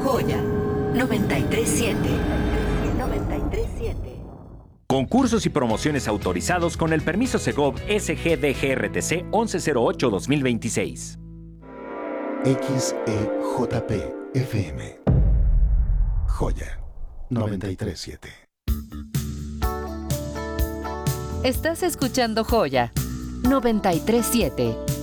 Joya 937. 937. Concursos y promociones autorizados con el permiso Segov SGDGRTC 1108-2026. XEJP FM. Joya 937. Estás escuchando Joya 937.